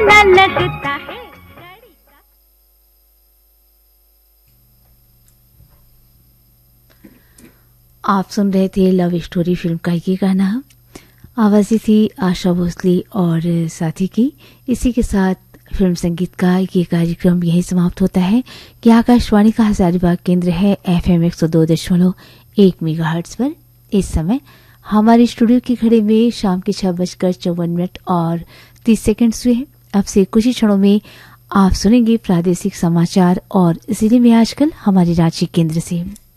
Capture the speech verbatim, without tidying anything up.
न लगता है। आप सुन रहे थे लव स्टोरी फिल्म का ये गाना। आवाज़ें थी आशा भोसले और साथी की। इसी के साथ फिल्म संगीत का ये कार्यक्रम यही समाप्त होता है कि आकाशवाणी का हजारीबाग केंद्र है एफएम एक सौ दो दशमलव एक मेगाहर्ट्ज पर। इस समय हमारे स्टूडियो की घड़ी में शाम के छह बजकर चौवन मिनट और तीस सेकंड हुए हैं। अब से कुछ ही क्षणों में आप सुनेंगे प्रादेशिक समाचार और जिले में आजकल हमारे रांची केंद्र से।